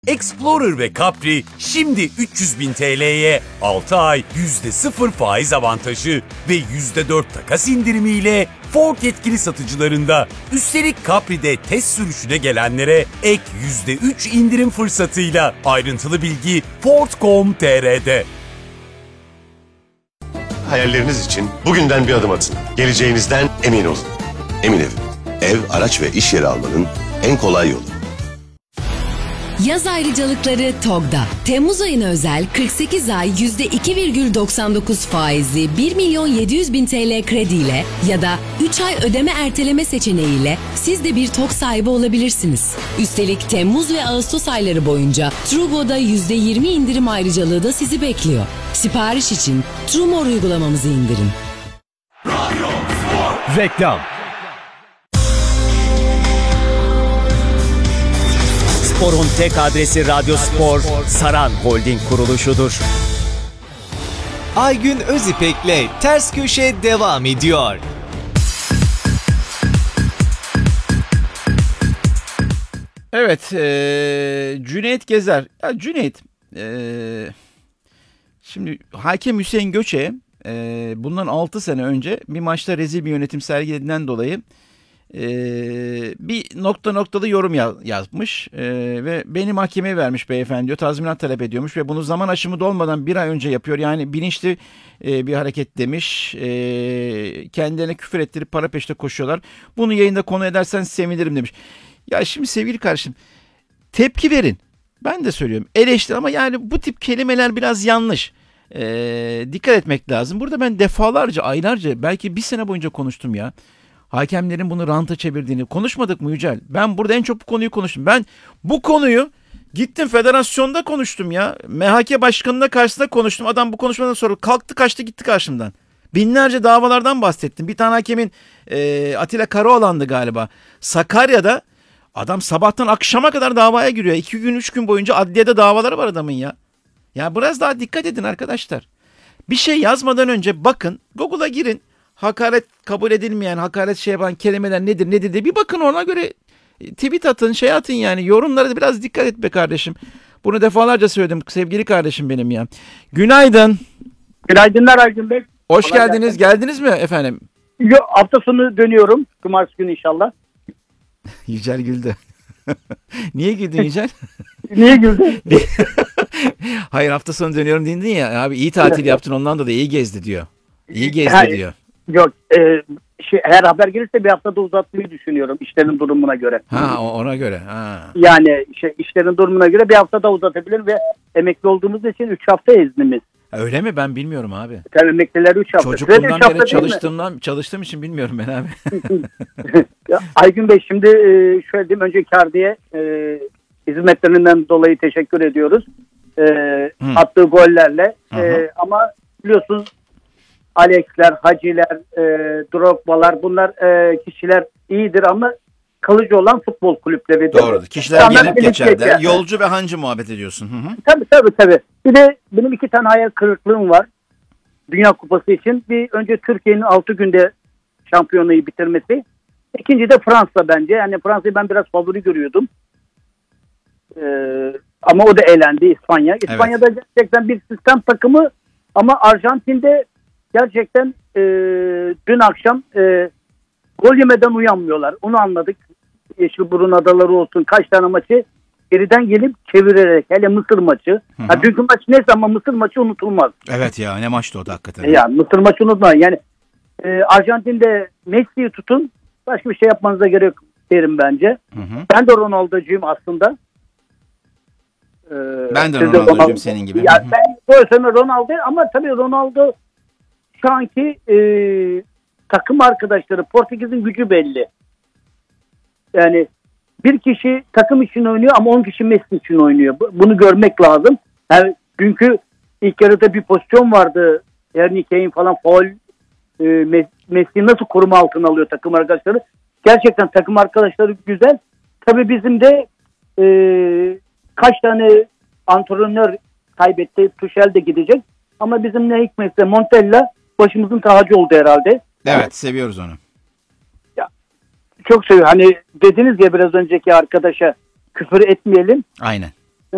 Explorer ve Capri şimdi 300.000 TL'ye 6 ay %0 faiz avantajı ve %4 takas indirimiyle Ford yetkili satıcılarında. Üstelik Capri'de test sürüşüne gelenlere ek %3 indirim fırsatıyla. Ayrıntılı bilgi Ford.com.tr'de. Hayalleriniz için bugünden bir adım atın. Geleceğinizden emin olun. Emin Ev, araç ve iş yeri almanın en kolay yolu. Yaz ayrıcalıkları TOG'da. Temmuz ayına özel 48 ay %2,99 faizli 1.700.000 TL krediyle ya da 3 ay ödeme erteleme seçeneğiyle siz de bir TOG sahibi olabilirsiniz. Üstelik Temmuz ve Ağustos ayları boyunca Trugo'da %20 indirim ayrıcalığı da sizi bekliyor. Sipariş için Trumor uygulamamızı indirin. Reklam. Spor'un tek adresi Radyo Spor, Saran Holding kuruluşudur. Aygün Özipek'le Ters Köşe devam ediyor. Evet, Cüneyt Gezer. Ya Cüneyt, şimdi Hakem Hüseyin Göçe bundan 6 sene önce bir maçta rezil bir yönetim sergilediğinden dolayı bir noktalı yorum yazmış ve beni mahkemeye vermiş beyefendi diyor, tazminat talep ediyormuş ve bunu zaman aşımı dolmadan bir ay önce yapıyor. Yani bilinçli bir hareket demiş. Kendilerine küfür ettirip para peşte koşuyorlar. Bunu yayında konu edersen sevinirim demiş. Ya şimdi sevgili kardeşim, tepki verin. Ben de söylüyorum, eleştir ama yani bu tip kelimeler biraz yanlış. Dikkat etmek lazım. Burada ben defalarca, aylarca, belki bir sene boyunca konuştum ya. Hakemlerin bunu ranta çevirdiğini konuşmadık mı Yücel? Ben burada en çok bu konuyu konuştum. Ben bu konuyu gittim federasyonda konuştum ya. MHK başkanına karşısında konuştum. Adam bu konuşmadan sonra kalktı kaçtı gitti karşımdan. Binlerce davalardan bahsettim. Bir tane hakemin Atilla Karaoğlan'dı galiba. Sakarya'da adam sabahtan akşama kadar davaya giriyor. 2 gün 3 gün boyunca adliyede davaları var adamın ya. Ya biraz daha dikkat edin arkadaşlar. Bir şey yazmadan önce bakın, Google'a girin. Hakaret kabul edilmeyen, hakaret şey yapan kelimeler nedir diye bir bakın, ona göre tweet atın, şey atın yani. Yorumlara da biraz dikkat et be kardeşim. Bunu defalarca söyledim sevgili kardeşim benim ya. Günaydın. Günaydınlar Aygün Bey. Hoş geldiniz. Geldiniz mi efendim? Yok, hafta sonu dönüyorum. Cumartesi günü inşallah. Yücel güldü. Niye güldün Yücel? Niye güldün? Hayır, hafta sonu dönüyorum dedin ya. Abi iyi tatil yaptın, ondan da iyi gezdi diyor. İyi gezdi diyor. Yok, her haber gelirse bir haftada uzatmayı düşünüyorum işlerin durumuna göre. Ona göre. Ha. Yani işlerin durumuna göre bir haftada uzatabilir ve emekli olduğumuz için 3 hafta iznimiz. Öyle mi? Ben bilmiyorum abi. Tabii emekliler 3 hafta. Çocukluğumdan beri çalıştığım için bilmiyorum ben abi. Aygün Bey, şimdi şöyle diyeyim, önce Kardi'ye hizmetlerinden dolayı teşekkür ediyoruz. Attığı gollerle. Ama biliyorsunuz Alex'ler, Haciler, Drogba'lar, bunlar kişiler iyidir ama kalıcı olan futbol kulüpleri. Doğrudur. Kişiler gelip geçerler. Yolcu ve hancı muhabbet ediyorsun. Tabii. Bir de benim 2 tane hayal kırıklığım var. Dünya Kupası için. Bir önce Türkiye'nin 6 günde şampiyonayı bitirmesi. İkinci de Fransa bence. Yani Fransa'yı ben biraz favori görüyordum. Ama o da elendi, İspanya. İspanya'da gerçekten bir sistem takımı ama Arjantin'de gerçekten dün akşam gol yemeden uyanmıyorlar. Onu anladık. Yeşilburun adaları olsun, kaç tane maçı geriden gelip çevirerek, hele Mısır maçı. Dünkü maç neyse ama Mısır maçı unutulmaz. Evet ya, ne maçtı o da hakikaten. Ya Mısır maçı unutulmaz. Yani Arjantin'de Messi'yi tutun, başka bir şey yapmanıza gerek derim bence. Ben de Ronaldo'cuyum aslında. Ben de Ronaldo'cuyum senin gibi. Ya ben Ronaldo ama tabii Ronaldo şu anki takım arkadaşları, Portekiz'in gücü belli. Yani bir kişi takım için oynuyor ama 10 kişi Messi için oynuyor. Bunu görmek lazım. Yani dünkü ilk yarıda bir pozisyon vardı. Harry Kane falan faul. Messi'yi nasıl koruma altına alıyor takım arkadaşları. Gerçekten takım arkadaşları güzel. Tabii bizim de kaç tane antrenör kaybetti. Tuchel de gidecek. Ama bizim ne hikmetse Montella başımızın tacı oldu herhalde. Evet, seviyoruz onu. Ya, çok seviyorum. Hani dediniz ya biraz önceki arkadaşa, küfür etmeyelim. Aynen.